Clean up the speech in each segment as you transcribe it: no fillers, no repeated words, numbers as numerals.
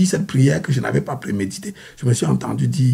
dit cette prière que je n'avais pas préméditée. Je me suis entendu dire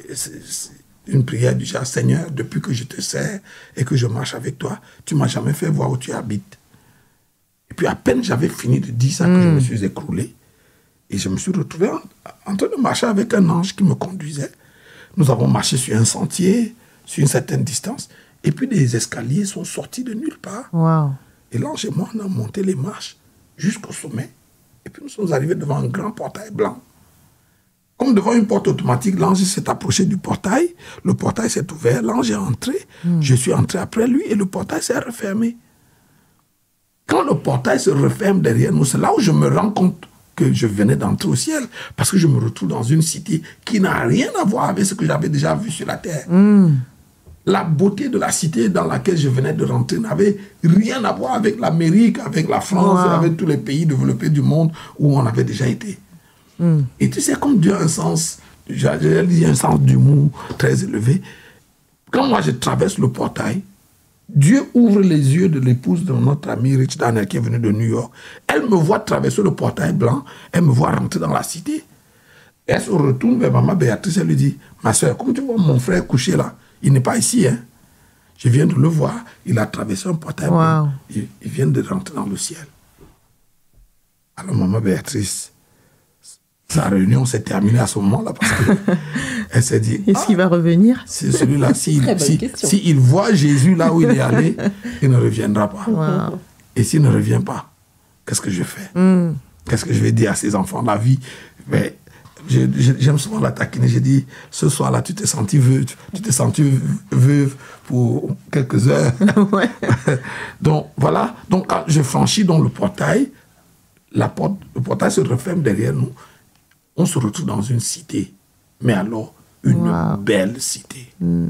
une prière du genre, Seigneur, depuis que je te sers et que je marche avec toi, tu ne m'as jamais fait voir où tu habites. Et puis à peine j'avais fini de dire ça que je me suis écroulé. Et je me suis retrouvé en train de marcher avec un ange qui me conduisait. Nous avons marché sur un sentier, sur une certaine distance. Et puis des escaliers sont sortis de nulle part. Wow. Et l'ange et moi, on a monté les marches jusqu'au sommet. Et puis nous sommes arrivés devant un grand portail blanc. Comme devant une porte automatique, l'ange s'est approché du portail. Le portail s'est ouvert, l'ange est entré. Je suis entré après lui et le portail s'est refermé. Quand le portail se referme derrière nous, c'est là où je me rends compte que je venais d'entrer au ciel. Parce que je me retrouve dans une cité qui n'a rien à voir avec ce que j'avais déjà vu sur la terre. La beauté de la cité dans laquelle je venais de rentrer n'avait rien à voir avec l'Amérique, avec la France, avec tous les pays développés du monde où on avait déjà été. Et tu sais, comme Dieu a un sens, j'ai dit un sens d'humour très élevé. Quand moi je traverse le portail, Dieu ouvre les yeux de l'épouse de notre ami Rich Daniel qui est venu de New York. Elle me voit traverser le portail blanc, elle me voit rentrer dans la cité. Elle se retourne vers maman Béatrice, elle lui dit, ma soeur, comme tu vois mon frère couché là, il n'est pas ici, hein. Je viens de le voir, il a traversé un portail blanc, il vient de rentrer dans le ciel. Alors maman Béatrice, sa réunion s'est terminée à ce moment-là parce qu'elle s'est dit... Est-ce qu'il va revenir? C'est celui-là, s'il voit Jésus là où il est allé, il ne reviendra pas. Wow. Et s'il ne revient pas, qu'est-ce que je fais? Qu'est-ce que je vais dire à ces enfants? La vie, mais j'aime souvent la taquiner. J'ai dit, ce soir-là, tu t'es senti veuve pour quelques heures. Ouais. Donc, voilà. Donc, quand je franchis dans le portail, le portail se referme derrière nous. On se retrouve dans une cité, mais alors une belle cité,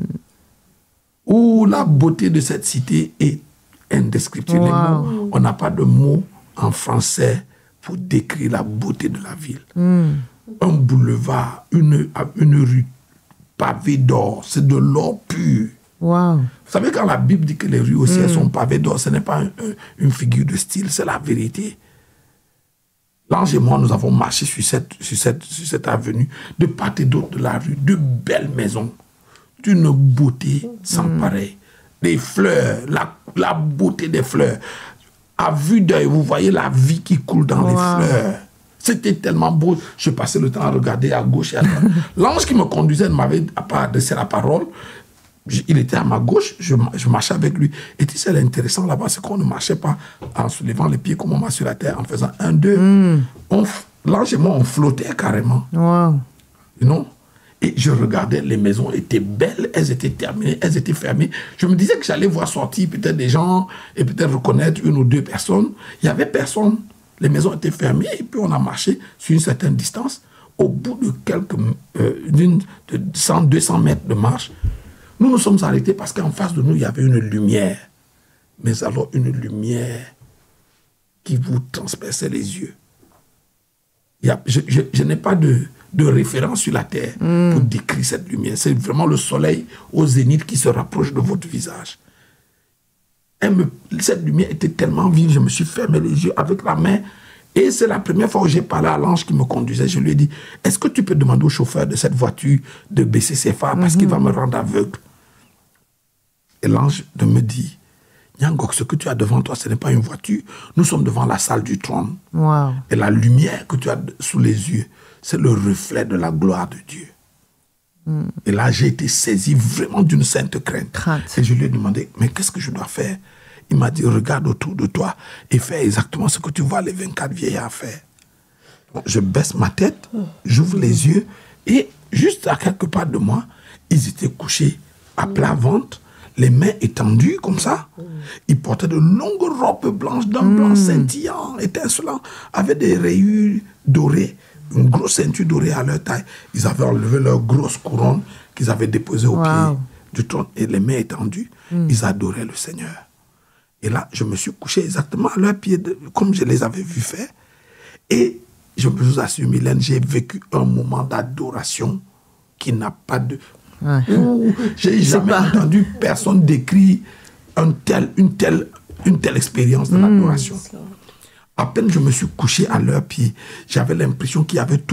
où la beauté de cette cité est indescriptible. On n'a pas de mots en français pour décrire la beauté de la ville. Un boulevard, une rue pavée d'or, c'est de l'or pur. Wow. Vous savez, quand la Bible dit que les rues aussi elles sont pavées d'or, ce n'est pas une figure de style, c'est la vérité. L'ange et moi, nous avons marché sur cette avenue, de part et d'autre de la rue, de belles maisons, d'une beauté sans pareil. Des fleurs, la beauté des fleurs. À vue d'œil, vous voyez la vie qui coule dans les fleurs. C'était tellement beau. Je passais le temps à regarder à gauche et à droite. L'ange qui me conduisait ne m'avait pas adressé la parole. Il était à ma gauche, je marchais avec lui. Et tu sais, l'intéressant là-bas, c'est qu'on ne marchait pas en soulevant les pieds comme on marche sur la terre, en faisant 1, 2. L'ange et moi, on flottait carrément. Wow. You know? Et je regardais, les maisons étaient belles, elles étaient terminées, elles étaient fermées. Je me disais que j'allais voir sortir peut-être des gens et peut-être reconnaître 1 ou 2 personnes. Il n'y avait personne. Les maisons étaient fermées et puis on a marché sur une certaine distance. Au bout de 100, 200 mètres de marche, nous nous sommes arrêtés parce qu'en face de nous, il y avait une lumière. Mais alors, une lumière qui vous transperçait les yeux. Je n'ai pas de référence sur la terre pour décrire cette lumière. C'est vraiment le soleil au zénith qui se rapproche de votre visage. Cette lumière était tellement vive, je me suis fermé les yeux avec la main. Et c'est la première fois où j'ai parlé à l'ange qui me conduisait. Je lui ai dit, est-ce que tu peux demander au chauffeur de cette voiture de baisser ses phares parce qu'il va me rendre aveugle? Et l'ange me dit, Nyangok, ce que tu as devant toi, ce n'est pas une voiture. Nous sommes devant la salle du trône. Wow. Et la lumière que tu as sous les yeux, c'est le reflet de la gloire de Dieu. Et là, j'ai été saisi vraiment d'une sainte crainte. Et je lui ai demandé, mais qu'est-ce que je dois faire? Il m'a dit, regarde autour de toi et fais exactement ce que tu vois les 24 vieillards faire. Je baisse ma tête, j'ouvre les yeux et juste à quelques pas de moi, ils étaient couchés à plat ventre, les mains étendues comme ça. Ils portaient de longues robes blanches d'un blanc scintillant, étincelant, avec des rayures dorées, une grosse ceinture dorée à leur taille. Ils avaient enlevé leur grosse couronne qu'ils avaient déposée au pied du trône et les mains étendues. Ils adoraient le Seigneur. Et là, je me suis couché exactement à leurs pieds, comme je les avais vus faire. Et je vous assure, Mylène, j'ai vécu un moment d'adoration qui n'a pas de... J'ai jamais entendu personne décrire une telle expérience de l'adoration. À peine je me suis couché à leurs pieds, j'avais l'impression qu'il y avait tout